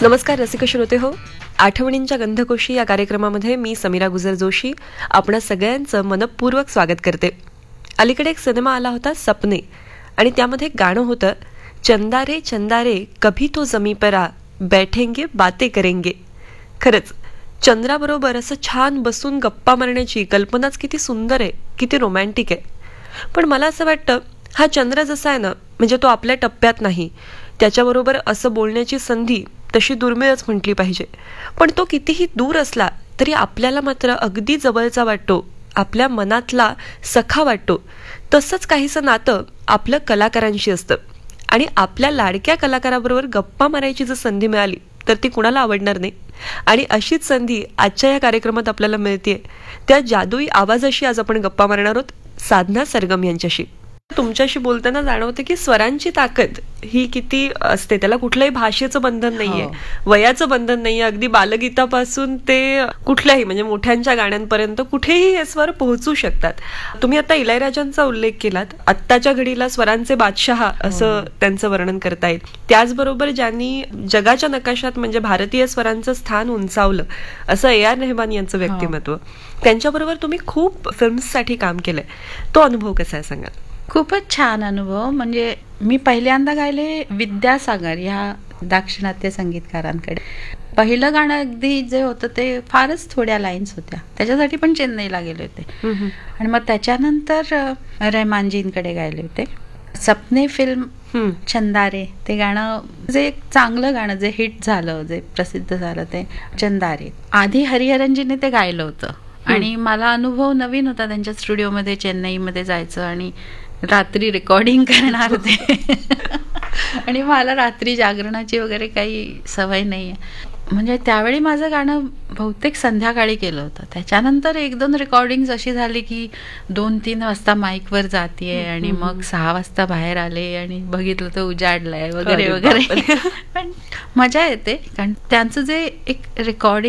नमस्कार रसिक श्रोते हो, आठवणींच्या गंधकोशी या कार्यक्रमामध्ये मी समीरा गुजर जोशी आपणा सगळ्यांचं मनपूर्वक स्वागत करते. अलीकडे एक सिनेमा आला होता सपने, आणि त्यामध्ये एक गाणं होतं, चंदा रे कभी तो जमी पर आ, बैठेंगे बातें करेंगे. खरंच चंद्राबरोबर असं छान बसून गप्पा मारण्याची कल्पनाच किती सुंदर आहे, किती रोमॅन्टिक आहे. पण मला असं वाटतं, हा चंद्र जसा आहे ना, म्हणजे तो आपल्या टप्प्यात नाही, त्याच्याबरोबर असं बोलण्याची संधी तशी दुर्मिळच म्हटली पाहिजे. पण तो कितीही दूर असला तरी आपल्याला मात्र अगदी जवळचा वाटतो, आपल्या मनातला सखा वाटतो. तसंच काहीसं नातं आपलं कलाकारांशी असतं, आणि आपल्या लाडक्या कलाकाराबरोबर गप्पा मारायची जर संधी मिळाली तर ती कुणाला आवडणार नाही. आणि अशीच संधी आजच्या या कार्यक्रमात आपल्याला मिळते. त्या जादुई आवाजाशी आज आपण गप्पा मारणार आहोत, साधना सरगम यांच्याशी. तुमच्याशी बोलताना जाणवते की स्वरांची ताकद ही किती असते. त्याला कुठल्याही भाषेचं बंधन नाहीये, वयाचं बंधन नाहीये. अगदी बालगीतापासून ते कुठल्याही म्हणजे मोठ्यांच्या गाण्यांपर्यंत कुठेही हे स्वर पोहोचू शकतात. तुम्ही आता इलायराजांचा उल्लेख केलात. आत्ताच्या घडीला स्वरांचे बादशहा असं त्यांचं वर्णन करता येईल. त्याचबरोबर ज्यांनी जगाच्या नकाशात म्हणजे भारतीय स्वरांचं स्थान उंचावलं असं A.R. रेहमान यांचं व्यक्तिमत्व. त्यांच्याबरोबर तुम्ही खूप फिल्म्ससाठी काम केलंय. तो अनुभव कसा आहे सांगा. खूपच छान अनुभव. म्हणजे मी पहिल्यांदा गायले विद्यासागर ह्या दाक्षिणात्य संगीतकारांकडे. पहिलं गाणं अगदी जे होतं ते फारच थोड्या लाईन्स होत्या, त्याच्यासाठी पण चेन्नईला गेले होते. आणि मग त्याच्यानंतर रेहमानजींकडे गायले होते. सपने फिल्म चंदारे ते गाणं, जे एक चांगलं गाणं जे हिट झालं, जे प्रसिद्ध झालं ते चंदारे. आधी हरिहरनजीने ते गायलं होतं आणि मला अनुभव नवीन होता त्यांच्या स्टुडिओमध्ये चेन्नईमध्ये जायचं आणि रात्री रेकॉर्डिंग करणार होते. आणि मला रात्री जागरणाची वगैरे काही सवय नाही आहे. म्हणजे त्यावेळी माझं गाणं बहुतेक संध्याकाळी केलं होतं. त्याच्यानंतर 1-2 रेकॉर्डिंग अशी झाली की 2-3 वाजता माईकवर जातीये आणि मग 6 वाजता बाहेर आले आणि बघितलं तर उजाडलंय वगैरे वगैरे. पण मजा येते, कारण त्यांचं जे एक रेकॉर्डिंग